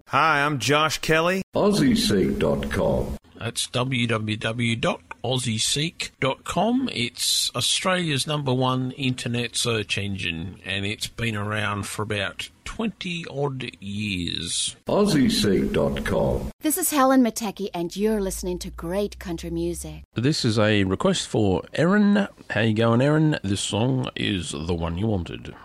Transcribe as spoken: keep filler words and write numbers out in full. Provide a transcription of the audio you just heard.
Hi, I'm Josh Kelly. Aussie Seek dot com. That's w w w dot aussie seek dot com. It's Australia's number one internet search engine, and it's been around for about twenty-odd years. Aussie Seek dot com. This is Helen Mateki, and you're listening to great country music. This is a request for Erin. How you going, Erin? This song is The One You Wanted.